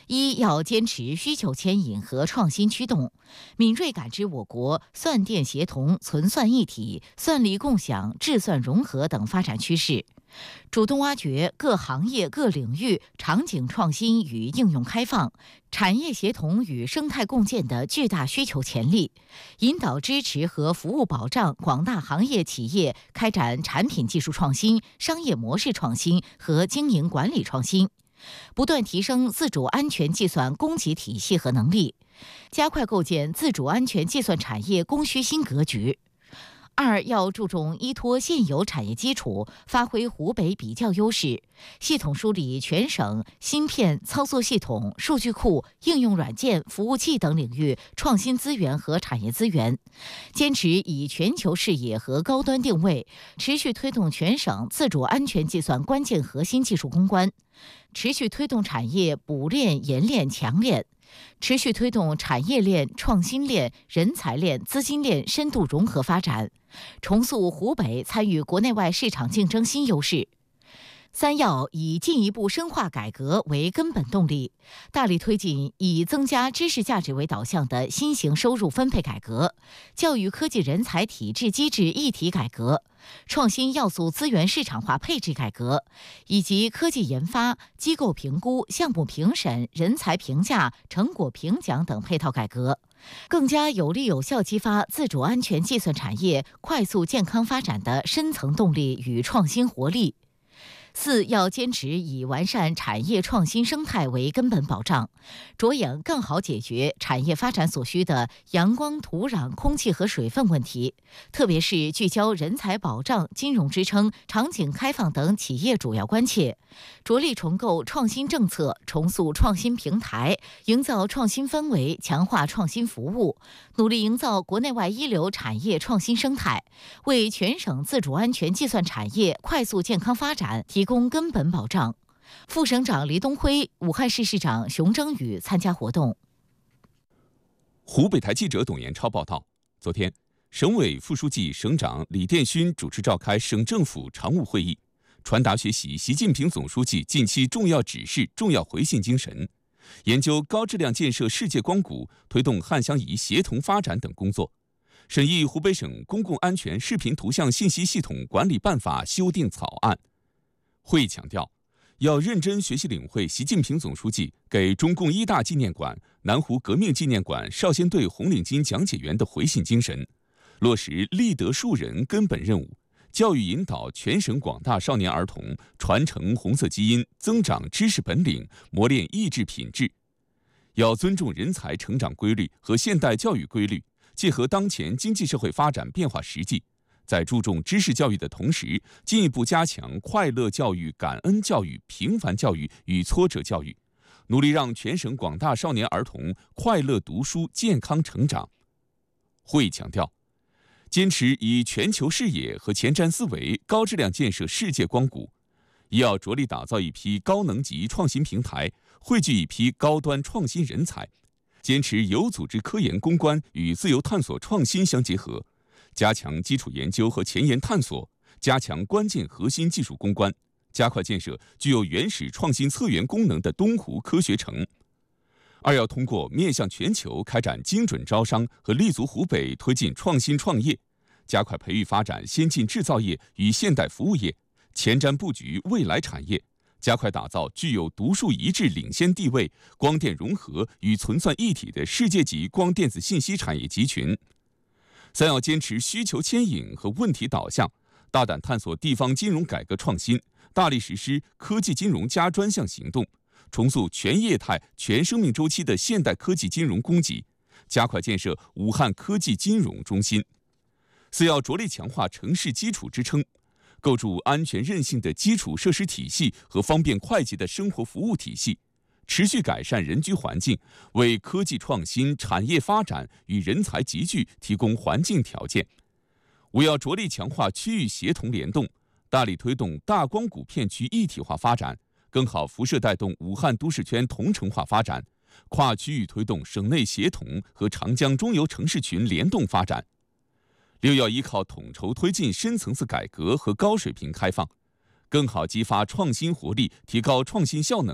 一要坚持需求牵引和创新驱动，敏锐感知我国算电协同、存算一体、算力共享、智算融合等发展趋势，主动挖掘各行业各领域场景创新与应用开放、产业协同与生态共建的巨大需求潜力，引导支持和服务保障广大行业企业开展产品技术创新、商业模式创新和经营管理创新，不断提升自主安全计算供给体系和能力，加快构建自主安全计算产业供需新格局。二要注重依托现有产业基础，发挥湖北比较优势，系统梳理全省芯片、操作系统、数据库、应用软件、服务器等领域创新资源和产业资源，坚持以全球视野和高端定位，持续推动全省自主安全计算关键核心技术攻关，持续推动产业补链、研链、强链，持续推动产业链、创新链、人才链、资金链深度融合发展，重塑湖北参与国内外市场竞争新优势。三要以进一步深化改革为根本动力，大力推进以增加知识价值为导向的新型收入分配改革、教育科技人才体制机制一体改革、创新要素资源市场化配置改革，以及科技研发、机构评估、项目评审、人才评价、成果评奖等配套改革，更加有力有效激发自主安全计算产业快速健康发展的深层动力与创新活力。四要坚持以完善产业创新生态为根本保障，着眼更好解决产业发展所需的阳光、土壤、空气和水分问题，特别是聚焦人才保障、金融支撑、场景开放等企业主要关切，着力重构创新政策，重塑创新平台，营造创新氛围，强化创新服务，努力营造国内外一流产业创新生态，为全省自主安全计算产业快速健康发展提供根本保障。副省长黎东辉、武汉市市长熊征宇参加活动。 湖北台记者董延超报道，昨天，省委副书记、省长李殿勋主持召开省政府常务会议，传达学习习近平总书记近期重要指示、重要回信精神，研究高质量建设世界光谷，推动汉湘宜协同发展等工作，审议湖北省公共安全视频图像信息系统管理办法修订草案。会议强调，要认真学习领会习近平总书记给中共一大纪念馆、南湖革命纪念馆少先队红领巾讲解员的回信精神，落实立德树人根本任务，教育引导全省广大少年儿童传承红色基因，增长知识本领，磨练意志品质。要尊重人才成长规律和现代教育规律，结合当前经济社会发展变化实际，在注重知识教育的同时，进一步加强快乐教育、感恩教育、平凡教育与挫折教育，努力让全省广大少年儿童快乐读书、健康成长。会议强调，坚持以全球视野和前瞻思维，高质量建设世界光谷，也要着力打造一批高能级创新平台，汇聚一批高端创新人才，坚持有组织科研攻关与自由探索创新相结合，加强基础研究和前沿探索，加强关键核心技术攻关，加快建设具有原始创新策源功能的东湖科学城。二要通过面向全球开展精准招商和立足湖北推进创新创业，加快培育发展先进制造业与现代服务业，前瞻布局未来产业，加快打造具有独树一帜领先地位、光电融合与存算一体的世界级光电子信息产业集群。三要坚持需求牵引和问题导向，大胆探索地方金融改革创新，大力实施科技金融加专项行动，重塑全业态、全生命周期的现代科技金融供给，加快建设武汉科技金融中心。四要着力强化城市基础支撑，构筑安全韧性的基础设施体系和方便快捷的生活服务体系，持续改善人居环境，为科技创新、产业发展与人才集聚提供环境条件。五要着力强化区域协同联动，大力推动大光谷片区一体化发展，更好辐射带动武汉都市圈同城化发展，跨区域推动省内协同和长江中游城市群联动发展。六要依靠统筹推进深层次改革和高水平开放，更好激发创新活力，提高创新效能，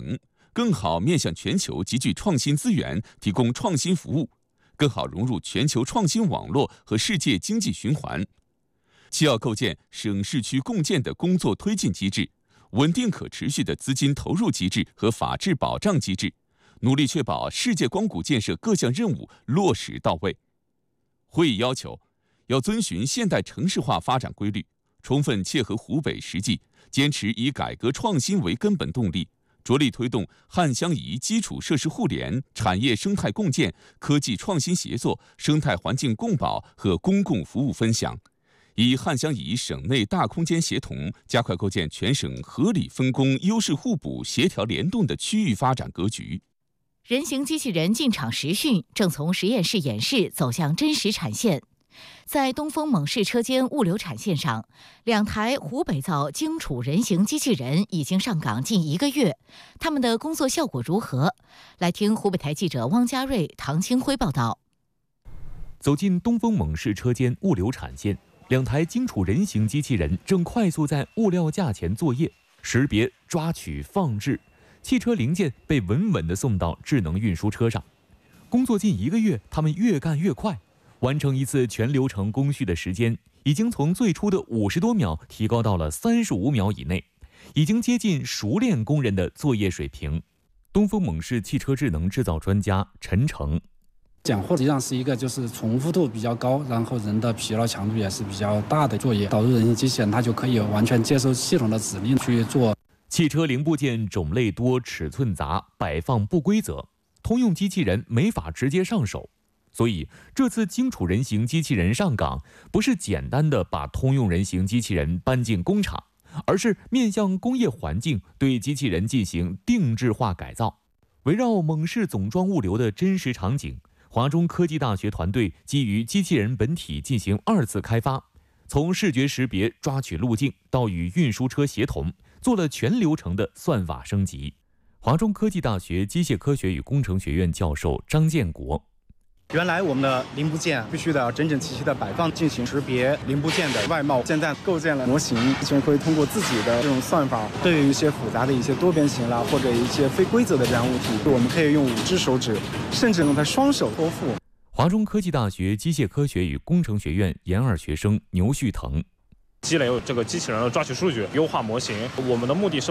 更好面向全球集聚创新资源，提供创新服务，更好融入全球创新网络和世界经济循环。既要构建省市区共建的工作推进机制，稳定可持续的资金投入机制和法治保障机制，努力确保世界光谷建设各项任务落实到位。会议要求，要遵循现代城市化发展规律，充分切合湖北实际，坚持以改革创新为根本动力，着力推动汉湘宜基础设施互联、产业生态共建、科技创新协作、生态环境共保和公共服务分享，以汉湘宜省内大空间协同，加快构建全省合理分工、优势互补、协调联动的区域发展格局。 人形机器人进场实训正从实验室演示走向真实产线。在东风猛士车间物流产线上，2台湖北造荆楚人形机器人已经上岗近1个月，他们的工作效果如何？来听湖北台记者汪家瑞、唐清辉报道。 走进东风猛士车间物流产线，2台荆楚人形机器人正快速在物料架前作业，识别、抓取、放置，汽车零件被稳稳地送到智能运输车上。工作近1个月，他们越干越快，完成一次全流程工序的时间已经从最初的50多秒提高到了35秒以内，已经接近熟练工人的作业水平。东风猛士汽车智能制造专家陈成， 拣货实际上是一个就是重复度比较高，然后人的疲劳强度也是比较大的作业。导入人形机器人，它就可以完全接受系统的指令去做。 汽车零部件种类多、尺寸杂、摆放不规则，通用机器人没法直接上手。所以这次荆楚人形机器人上岗，不是简单的把通用人形机器人搬进工厂，而是面向工业环境对机器人进行定制化改造。围绕猛士总装物流的真实场景，华中科技大学团队基于机器人本体进行2次开发，从视觉识别、抓取路径到与运输车协同，做了全流程的算法升级。华中科技大学机械科学与工程学院教授张建国， 原来我们的零部件必须得整整齐齐的摆放，进行识别零部件的外貌。现在构建了模型，机器人可以通过自己的这种算法，对于一些复杂的一些多边形啦，或者一些非规则的这样物体，我们可以用5只手指，甚至用它双手托付。 华中科技大学机械科学与工程学院研2学生牛旭腾， 积累这个机器人的抓取数据，优化模型。我们的目的是